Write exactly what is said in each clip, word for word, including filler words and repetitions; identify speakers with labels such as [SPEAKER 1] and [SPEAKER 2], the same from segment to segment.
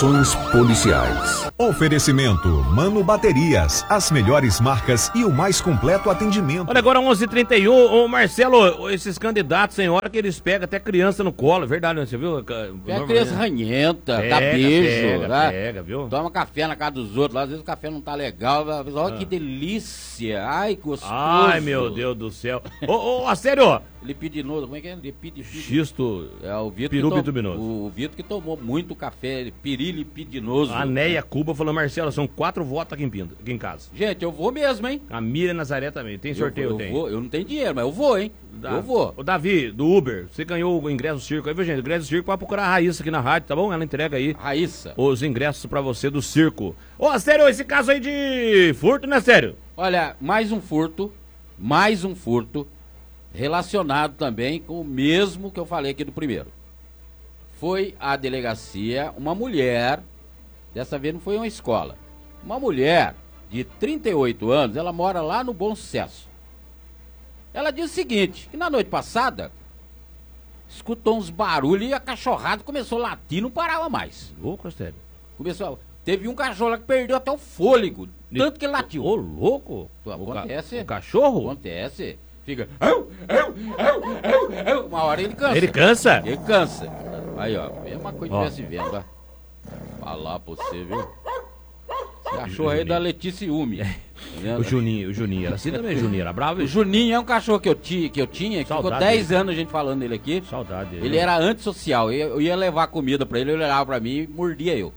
[SPEAKER 1] Policiais.
[SPEAKER 2] Oferecimento Mano Baterias, as melhores marcas e o mais completo atendimento.
[SPEAKER 3] Olha, agora onze e trinta e um, ô Marcelo, esses candidatos, tem hora que eles pegam até criança no colo, é verdade, né? Você viu?
[SPEAKER 4] É a criança ranhenta,
[SPEAKER 3] pega,
[SPEAKER 4] dá beijo,
[SPEAKER 3] pega,
[SPEAKER 4] né?
[SPEAKER 3] pega, viu?
[SPEAKER 4] Toma café na casa dos outros, lá, às vezes o café não tá legal, olha ah. que delícia, ai, gostoso.
[SPEAKER 3] Ai, meu Deus do céu. Ô, ô, a sério,
[SPEAKER 4] Lipidinoso, como é que é? Lipid,
[SPEAKER 3] Xisto,
[SPEAKER 4] é o Vitor
[SPEAKER 3] peru
[SPEAKER 4] que
[SPEAKER 3] bituminoso.
[SPEAKER 4] O, o Vitor que tomou muito café, pirilipidinoso.
[SPEAKER 3] A Neia Cuba falou, Marcelo, são quatro votos aqui em, Pinda, aqui em casa.
[SPEAKER 4] Gente, eu vou mesmo, hein?
[SPEAKER 3] A Miriam Nazaré também, tem sorteio,
[SPEAKER 4] eu, eu
[SPEAKER 3] tem.
[SPEAKER 4] Vou, eu não tenho dinheiro, mas eu vou, hein? Da, eu vou.
[SPEAKER 3] O Davi, do Uber, você ganhou o ingresso do circo aí, viu, gente? O ingresso do circo, pode procurar a Raíssa aqui na rádio, tá bom? Ela entrega aí.
[SPEAKER 4] Raíssa.
[SPEAKER 3] Os ingressos pra você do circo. Ô, oh, sério, esse caso aí de furto, né, sério?
[SPEAKER 4] Olha, mais um furto, mais um furto, relacionado também com o mesmo que eu falei aqui do primeiro. Foi à delegacia uma mulher, dessa vez não foi uma escola, uma mulher de trinta e oito anos, ela mora lá no Bom Sucesso. Ela diz o seguinte, que na noite passada, escutou uns barulhos e a cachorrada começou a latir, não parava mais.
[SPEAKER 3] Louco, sério?
[SPEAKER 4] Começou, teve um cachorro lá que perdeu até o fôlego, tanto que ele latiu.
[SPEAKER 3] Ô, louco?
[SPEAKER 4] Acontece.
[SPEAKER 3] O, ca o cachorro?
[SPEAKER 4] Acontece. Fica... Eu, eu, eu, eu, eu. Uma hora ele cansa.
[SPEAKER 3] Ele cansa?
[SPEAKER 4] Ele cansa. Aí, ó. É uma coisa que estivesse vendo, ó. Falar pra você, viu? Você achou aí da Letícia Umi.
[SPEAKER 3] O Juninho, o Juninho. Era assim também, Juninho. Era bravo?
[SPEAKER 4] O Juninho é um cachorro que eu, ti, que eu tinha, que Saudade ficou dez anos a gente falando dele aqui.
[SPEAKER 3] Saudade dele.
[SPEAKER 4] Ele era antissocial. Eu, eu ia levar comida pra ele, ele olhava pra mim e mordia eu.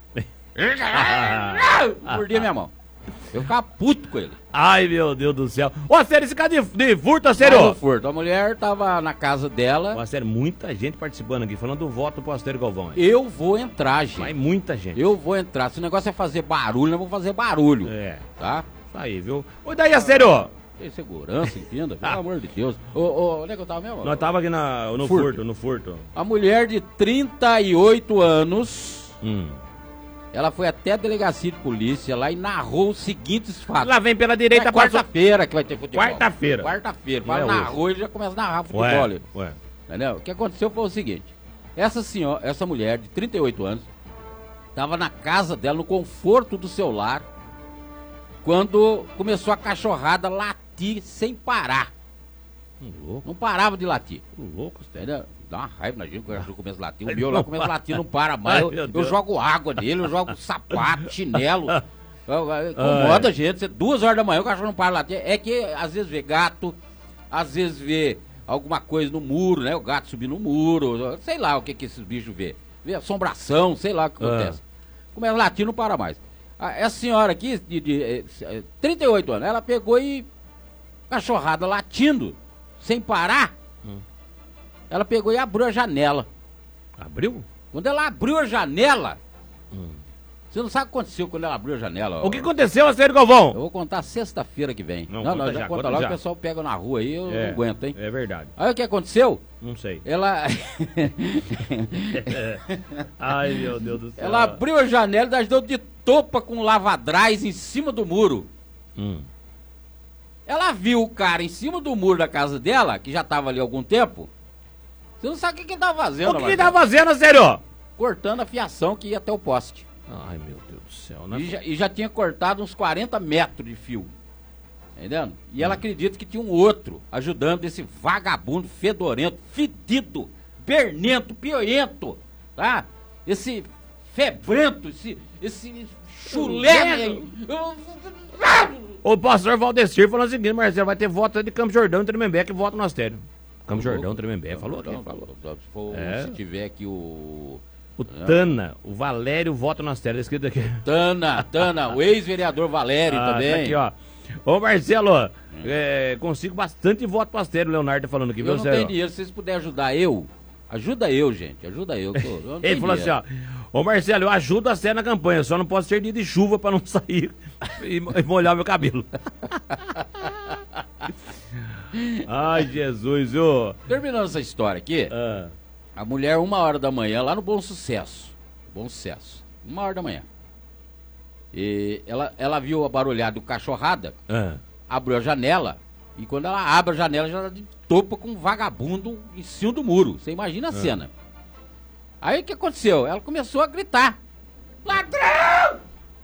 [SPEAKER 4] Mordia minha mão. Eu ficava puto com ele.
[SPEAKER 3] Ai, meu Deus do céu. Ô, sério, esse cara de, de furto, sério?
[SPEAKER 4] Não, furto. A mulher tava na casa dela.
[SPEAKER 3] Ô, sério, muita gente participando aqui, falando do voto pro Astério Galvão. Hein?
[SPEAKER 4] Eu vou entrar, gente.
[SPEAKER 3] Mas muita gente.
[SPEAKER 4] Eu vou entrar. Se o negócio é fazer barulho, nós vamos fazer barulho.
[SPEAKER 3] É.
[SPEAKER 4] Tá?
[SPEAKER 3] Isso aí, viu? Ô, daí, Astério?
[SPEAKER 4] Tem segurança, entenda, pelo amor de Deus. Ô, ô, onde é que eu tava mesmo?
[SPEAKER 3] Nós tava aqui na, no furto. furto, no furto.
[SPEAKER 4] A mulher de trinta e oito anos...
[SPEAKER 3] Hum.
[SPEAKER 4] Ela foi até a delegacia de polícia lá e narrou os seguintes fatos.
[SPEAKER 3] Lá vem pela direita,
[SPEAKER 4] é quarta-feira que vai ter futebol.
[SPEAKER 3] Quarta-feira.
[SPEAKER 4] Quarta-feira. Mas é narrou e já começa a narrar futebol.
[SPEAKER 3] Ué, ué.
[SPEAKER 4] Entendeu? O que aconteceu foi o seguinte. Essa senhora, essa mulher de trinta e oito anos, estava na casa dela, no conforto do seu lar, quando começou a cachorrada latir sem parar.
[SPEAKER 3] Hum, louco.
[SPEAKER 4] Não parava de latir.
[SPEAKER 3] Hum, louco,
[SPEAKER 4] entendeu? Dá uma raiva na gente, o cachorro começa a latir. O meu lá começa a latir, não para mais. Eu, eu jogo água nele, eu jogo sapato, chinelo. Incomoda a gente. Você, duas horas da manhã o cachorro não para de latir. É que às vezes vê gato, às vezes vê alguma coisa no muro, né? O gato subir no muro, sei lá o que, que esses bichos vê. Vê assombração, sei lá o que acontece. Começa a latir, não para mais. Essa senhora aqui, de, de, de trinta e oito anos, ela pegou e cachorrada latindo, sem parar. Hum. Ela pegou e abriu a janela.
[SPEAKER 3] Abriu?
[SPEAKER 4] Quando ela abriu a janela,
[SPEAKER 3] hum.
[SPEAKER 4] você não sabe o que aconteceu quando ela abriu a janela.
[SPEAKER 3] O ó, que aconteceu, Astério Galvão?
[SPEAKER 4] Eu vou contar sexta-feira que vem.
[SPEAKER 3] Não,
[SPEAKER 4] não, não
[SPEAKER 3] já,
[SPEAKER 4] já conta logo, o pessoal pega na rua aí, eu
[SPEAKER 3] é,
[SPEAKER 4] não aguento, hein?
[SPEAKER 3] É verdade.
[SPEAKER 4] Aí o que aconteceu?
[SPEAKER 3] Não sei.
[SPEAKER 4] Ela...
[SPEAKER 3] Ai, meu Deus do céu.
[SPEAKER 4] Ela abriu a janela e ajudou de topa com lavadrais em cima do muro.
[SPEAKER 3] Hum.
[SPEAKER 4] Ela viu o cara em cima do muro da casa dela, que já estava ali há algum tempo. Você não sabe o que, que ele estava fazendo.
[SPEAKER 3] O que, que ele estava fazendo, sério?
[SPEAKER 4] Cortando a fiação que ia até o poste.
[SPEAKER 3] Ai, meu Deus do céu. Não é...
[SPEAKER 4] e, já, e já tinha cortado uns quarenta metros de fio. Entendendo? E hum. ela acredita que tinha um outro ajudando esse vagabundo fedorento, fedido, bernento, pioento, tá? Esse febrento, esse, esse chulé.
[SPEAKER 3] O pastor Valdecir falou o seguinte, Marcelo, vai ter voto de Campos Jordão e Tremembé, que vota no Astério. Campos Jordão, Tremembé, falou aqui.
[SPEAKER 4] Falou. Se, for,
[SPEAKER 3] é.
[SPEAKER 4] se tiver aqui o...
[SPEAKER 3] O é. Tana, o Valério vota no Astério, tá escrito aqui.
[SPEAKER 4] Tana, Tana, o ex-vereador Valério
[SPEAKER 3] ah,
[SPEAKER 4] também.
[SPEAKER 3] Tá aqui, ó. Ô Marcelo, hum. é, consigo bastante voto pro Astério, o Leonardo tá falando aqui.
[SPEAKER 4] Eu
[SPEAKER 3] viu,
[SPEAKER 4] não
[SPEAKER 3] Sério?
[SPEAKER 4] tenho dinheiro, se vocês puderem ajudar eu, ajuda eu, gente, ajuda eu. eu não
[SPEAKER 3] Ele falou dinheiro. assim, ó, ô Marcelo, eu ajudo a Astério na campanha, só não posso ter dia de chuva pra não sair e, e molhar meu cabelo. Ai, Jesus, viu?
[SPEAKER 4] Terminando essa história aqui, ah. a mulher, uma hora da manhã, lá no Bom Sucesso, Bom Sucesso, uma hora da manhã, e ela, ela viu a barulhada do cachorrada, ah. abriu a janela, e quando ela abre a janela, já de topa com um vagabundo em cima do muro, você imagina a ah. cena. Aí o que aconteceu? Ela começou a gritar, lá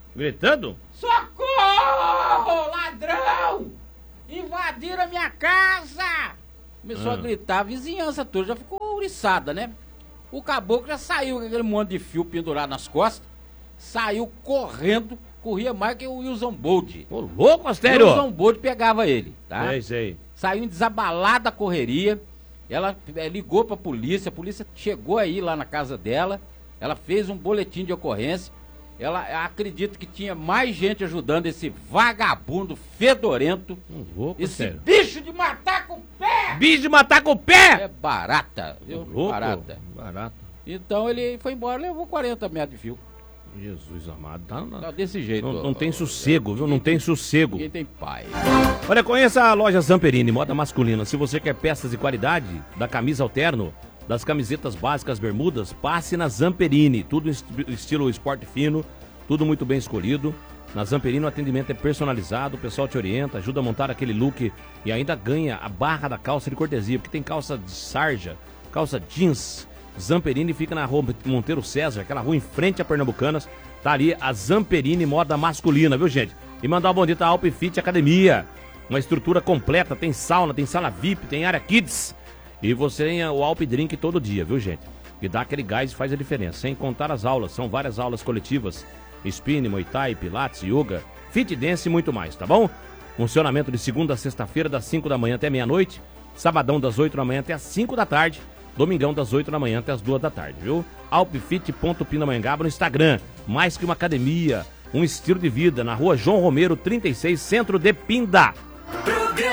[SPEAKER 3] Gritando?
[SPEAKER 4] Socorro! Ladrão! Invadiram a minha casa! Começou ah. a gritar, a vizinhança toda já ficou ouriçada, né? O caboclo já saiu com aquele monte de fio pendurado nas costas, saiu correndo, corria mais que o Wilson Bolt.
[SPEAKER 3] Ô, louco, Astério!
[SPEAKER 4] O Wilson Bolt pegava ele, tá?
[SPEAKER 3] Sei, sei.
[SPEAKER 4] Saiu em desabalada a correria, ela é, ligou pra polícia, a polícia chegou aí lá na casa dela, ela fez um boletim de ocorrência, ela acredita que tinha mais gente ajudando esse vagabundo fedorento,
[SPEAKER 3] um louco,
[SPEAKER 4] esse
[SPEAKER 3] sério.
[SPEAKER 4] bicho de matar com o pé!
[SPEAKER 3] Bicho de matar com o pé!
[SPEAKER 4] É barata, viu?
[SPEAKER 3] Um louco,
[SPEAKER 4] barata.
[SPEAKER 3] Barata.
[SPEAKER 4] Então ele foi embora, levou quarenta metros de fio.
[SPEAKER 3] Jesus amado, tá, não,
[SPEAKER 4] tá desse jeito.
[SPEAKER 3] Não, não tem sossego, viu? Não tem sossego.
[SPEAKER 4] Ninguém tem paz.
[SPEAKER 3] Olha, conheça a loja Zamperini, moda masculina. Se você quer peças de qualidade, da camisa alterno, das camisetas básicas, bermudas, passe na Zamperini. Tudo est estilo esporte fino, tudo muito bem escolhido. Na Zamperini o atendimento é personalizado, o pessoal te orienta, ajuda a montar aquele look e ainda ganha a barra da calça de cortesia, porque tem calça de sarja, calça jeans. Zamperini fica na rua Monteiro César, aquela rua em frente a Pernambucanas. Tá ali a Zamperini moda masculina, viu, gente? E mandar um bom dia pra Alpfit Academia. Uma estrutura completa, tem sauna, tem sala V I P, tem área kids. E você tem o Alp Drink todo dia, viu, gente? E dá aquele gás e faz a diferença. Sem contar as aulas, são várias aulas coletivas. Spinning, Muay Thai, Pilates, Yoga, Fit Dance e muito mais, tá bom? Funcionamento de segunda a sexta-feira, das cinco da manhã até meia-noite. Sabadão, das oito da manhã até as cinco da tarde. Domingão, das oito da manhã até as duas da tarde, viu? alpfit ponto pindamonhangaba no Instagram. Mais que uma academia, um estilo de vida. Na rua João Romero, trinta e seis, centro de Pinda.